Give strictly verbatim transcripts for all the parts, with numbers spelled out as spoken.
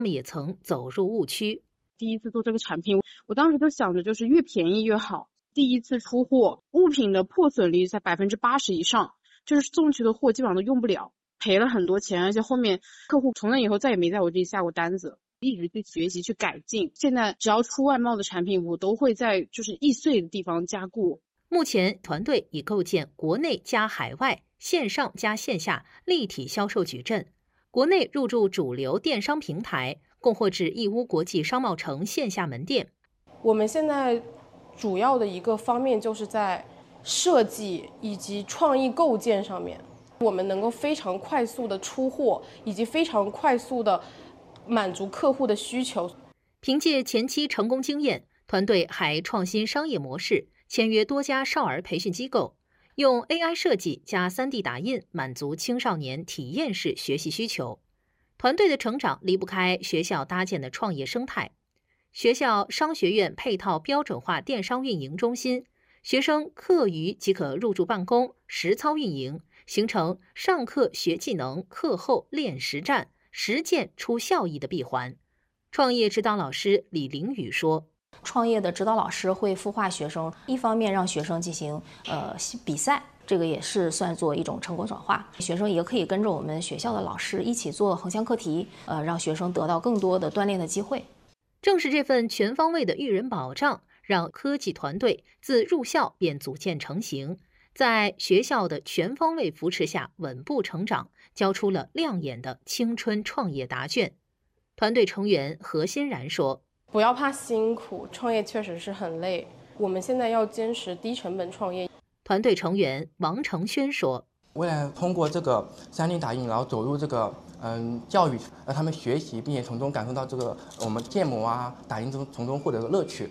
们也曾走入误区。 第一次做这个产品，我当时就想着就是越便宜越好。第一次出货，物品的破损率在百分之八十以上，就是送去的货基本上都用不了，赔了很多钱，而且后面客户从那以后再也没在我这里下过单子。一直去学习去改进，现在只要出外贸的产品，我都会在就是易碎的地方加固。 目前团队已构建国内加海外、线上加线下立体销售矩阵，国内入驻主流电商平台，供货至义乌国际商贸城线下门店。 我们现在主要的一个方面就是在设计以及创意构建上面，我们能够非常快速的出货，以及非常快速的满足客户的需求。 凭借前期成功经验，团队还创新商业模式，签约多家少儿培训机构，用 A I 设计加 三 D 打印满足青少年体验式学习需求。团队的成长离不开学校搭建的创业生态。学校商学院配套标准化电商运营中心，学生课余即可入驻办公，实操运营，形成上课学技能，课后练实战，实践出效益的闭环。创业指导老师李凌宇说， 创业的指导老师会孵化学生，一方面让学生进行呃比赛，这个也是算作一种成果转化。学生也可以跟着我们学校的老师一起做横向课题，呃，让学生得到更多的锻炼的机会。 正是这份全方位的育人保障，让科技团队自入校便组建成型，在学校的全方位扶持下稳步成长，交出了亮眼的青春创业答卷。团队成员何欣然说， 不要怕辛苦，创业确实是很累，我们现在要坚持低成本创业。 团队成员王承轩说， 未来通过这个 三 D 打印，然后走入这个嗯教育，让他们学习，并且从中感受到这个我们建模啊、打印中从中获得的乐趣。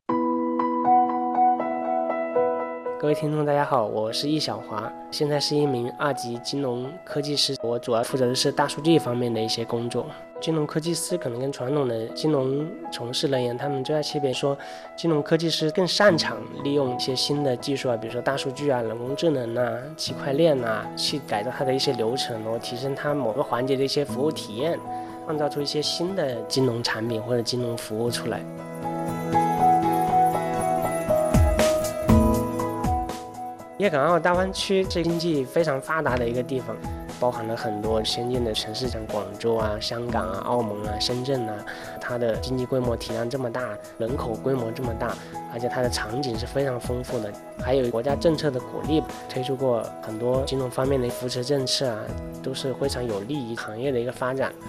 各位听众大家好，我是易小华，现在是一名二级金融科技师，我主要负责的是大数据方面的一些工作。金融科技师可能跟传统的金融从事人员，他们最大区别说，金融科技师更擅长利用一些新的技术啊，比如说大数据啊、人工智能啊、区块链啊，去改造它的一些流程，然后提升它某个环节的一些服务体验，创造出一些新的金融产品或者金融服务出来。粤港澳大湾区是经济非常发达的一个地方，包含了很多先进的城市，像广州啊、香港啊、澳门啊、深圳啊，它的经济规模体量这么大，人口规模这么大，而且它的场景是非常丰富的，还有国家政策的鼓励，推出过很多金融方面的扶持政策啊，都是非常有利于行业的一个发展。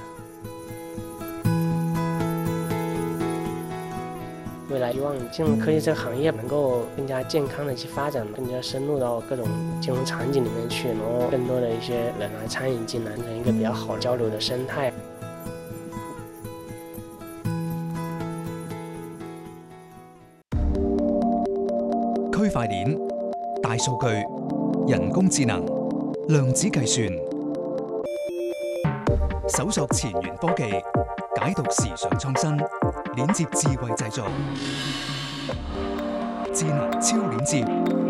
未来希望金融科技这个行业能够更加健康的去发展，更加深入到各种金融场景里面去，然后更多的一些人来参与进来，成一个比较好交流的生态。 區塊鏈、大數據、人工智能、量子計算，搜索前沿科技，解讀時尚創新，鏈接智慧製造，智能超鏈接。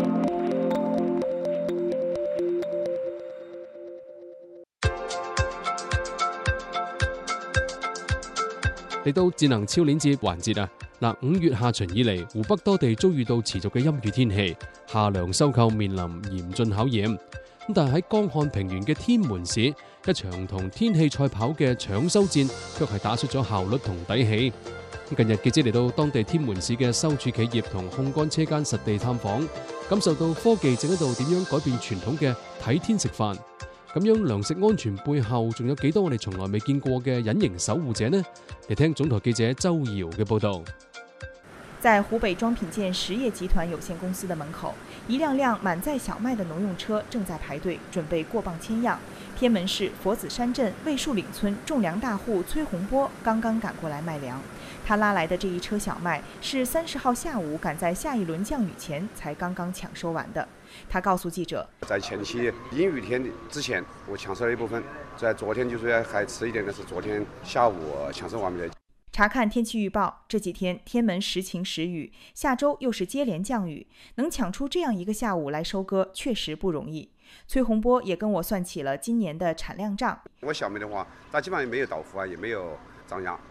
嚟到智能超鏈接環節啊！嗱，五月下旬以嚟，湖北多地遭遇到持續嘅陰雨天氣，夏糧收購面臨嚴峻考驗。咁但係喺江漢平原嘅天門市，一場同天氣賽跑嘅搶收戰，卻係打出咗效率同底氣。近日記者嚟到當地天門市嘅收儲企業同控乾車間實地探訪，感受到科技正喺度點樣改變傳統嘅睇天食飯。咁樣糧食安全背後仲有幾多我哋從來未見過嘅隱形守護者呢？嚟聽總台記者周瑤嘅報導。 在湖北装品件实业集团有限公司的门口，一辆辆满载小麦的农用车正在排队，准备过磅签样。天门市佛子山镇魏树岭村种粮大户崔洪波刚刚赶过来卖粮，他拉来的这一车小麦是三十号下午赶在下一轮降雨前才刚刚抢收完的。他告诉记者， 在前期阴雨天之前，我抢收了一部分，在昨天就是还迟一点的是昨天下午抢收完毕的。 查看天气预报，这几天天门时晴时雨，下周又是接连降雨，能抢出这样一个下午来收割，确实不容易。崔洪波也跟我算起了今年的产量账。 我小麦的话，它基本上没有倒伏啊，也没有涨价。